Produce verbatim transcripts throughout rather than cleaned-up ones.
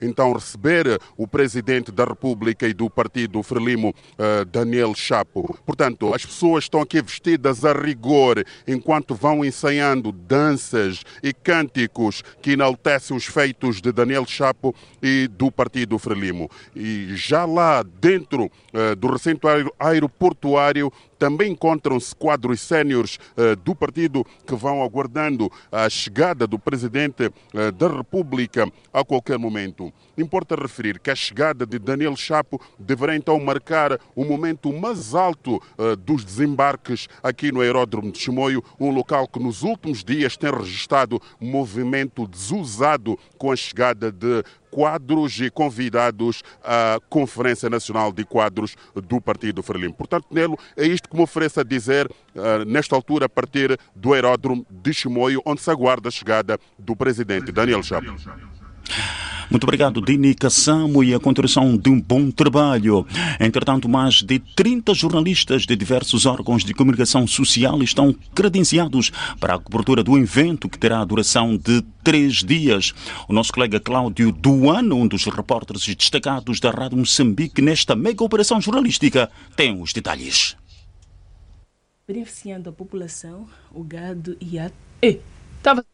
então receber o Presidente da República e do Partido Frelimo, Daniel Chapo. Portanto, as pessoas estão aqui vestidas a rigor enquanto vão ensaiando danças e cânticos que enaltecem os feitos de Daniel Chapo e do Partido Frelimo. E já lá dentro uh, do recinto aeroportuário também encontram-se quadros séniores uh, do partido que vão aguardando a chegada do Presidente uh, da República a qualquer momento. Importa referir que a chegada de Daniel Chapo deverá então marcar o momento mais alto uh, dos desembarques aqui no aeródromo de Chimoio, um local que nos últimos dias tem registrado movimento desusado com a chegada de quadros e convidados à Conferência Nacional de Quadros do Partido Frelimo. Portanto, Nelo, é isto que me ofereço a dizer uh, nesta altura a partir do aeródromo de Chimoio, onde se aguarda a chegada do Presidente Daniel Chapo. Muito obrigado, Dini Kassamo, e a continuação de um bom trabalho. Entretanto, mais de trinta jornalistas de diversos órgãos de comunicação social estão credenciados para a cobertura do evento, que terá a duração de três dias. O nosso colega Cláudio Duano, um dos repórteres destacados da Rádio Moçambique nesta mega operação jornalística, tem os detalhes. Beneficiando a população, o gado e a... Ei, estava...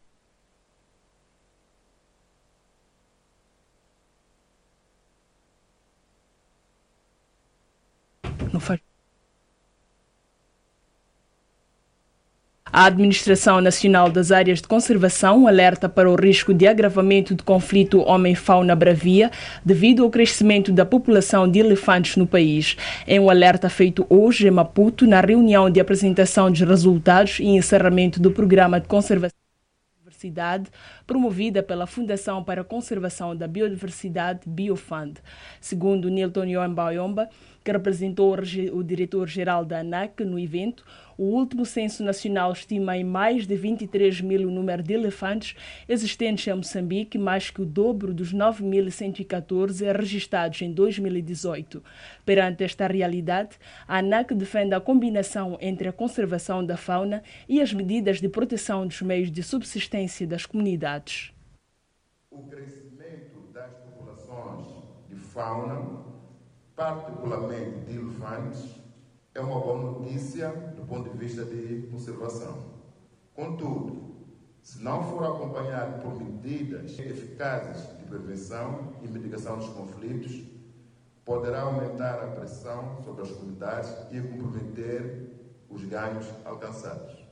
Não faz. A Administração Nacional das Áreas de Conservação alerta para o risco de agravamento do conflito homem-fauna bravia devido ao crescimento da população de elefantes no país. É um alerta feito hoje em Maputo, na reunião de apresentação dos resultados e encerramento do Programa de Conservação da Biodiversidade, promovida pela Fundação para a Conservação da Biodiversidade, Biofund. Segundo Nilton Yomba, que representou o diretor-geral da ANAC no evento, o último censo nacional estima em mais de vinte e três mil o número de elefantes existentes em Moçambique, mais que o dobro dos nove mil cento e catorze registrados em dois mil e dezoito. Perante esta realidade, a ANAC defende a combinação entre a conservação da fauna e as medidas de proteção dos meios de subsistência das comunidades. O crescimento das populações de fauna, particularmente de elefantes, é uma boa notícia do ponto de vista de conservação. Contudo, se não for acompanhado por medidas eficazes de prevenção e mitigação dos conflitos, poderá aumentar a pressão sobre as comunidades e comprometer os ganhos alcançados.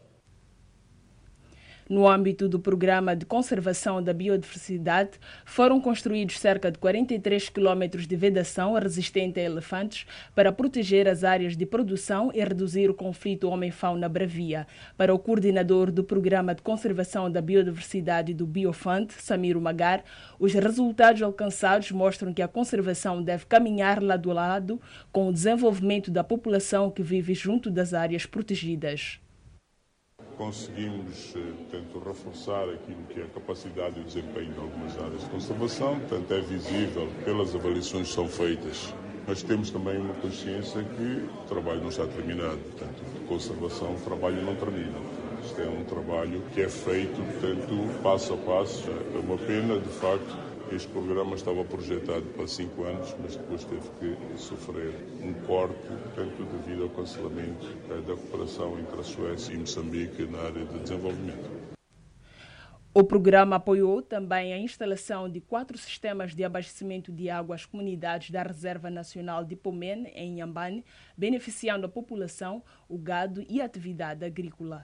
No âmbito do Programa de Conservação da Biodiversidade, foram construídos cerca de quarenta e três quilômetros de vedação resistente a elefantes para proteger as áreas de produção e reduzir o conflito homem-fauna bravia. Para o coordenador do Programa de Conservação da Biodiversidade do Biofund, Samiro Magar, os resultados alcançados mostram que a conservação deve caminhar lado a lado com o desenvolvimento da população que vive junto das áreas protegidas. Conseguimos, portanto, reforçar aquilo que é a capacidade e o desempenho de algumas áreas de conservação, portanto, é visível pelas avaliações que são feitas. Mas temos também uma consciência que o trabalho não está terminado, portanto, de conservação, o trabalho não termina. Isto é um trabalho que é feito, portanto, passo a passo. É uma pena, de facto, este programa estava projetado para cinco anos, mas depois teve que sofrer um corte, portanto, devido ao cancelamento da cooperação entre a Suécia e Moçambique na área de desenvolvimento. O programa apoiou também a instalação de quatro sistemas de abastecimento de água às comunidades da Reserva Nacional de Pomene, em Inhambane, beneficiando a população, o gado e a atividade agrícola.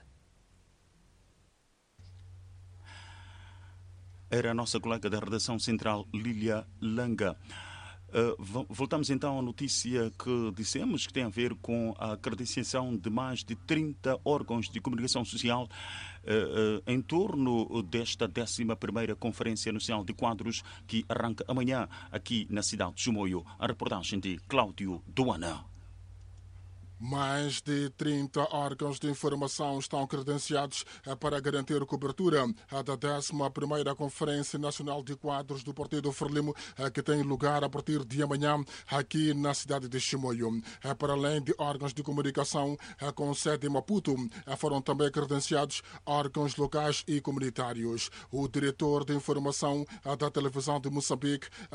Era a nossa colega da redação central, Lília Langa. Uh, voltamos então à notícia que dissemos, que tem a ver com a credenciação de mais de trinta órgãos de comunicação social uh, uh, em torno desta décima primeira Conferência Nacional de Quadros, que arranca amanhã aqui na cidade de Chimoio. A reportagem de Cláudio Duana. Mais de trinta órgãos de informação estão credenciados para garantir cobertura da décima primeira Conferência Nacional de Quadros do Partido Frelimo, que tem lugar a partir de amanhã aqui na cidade de Chimoio. Para além de órgãos de comunicação com sede em Maputo, foram também credenciados órgãos locais e comunitários. O diretor de informação da televisão de Moçambique,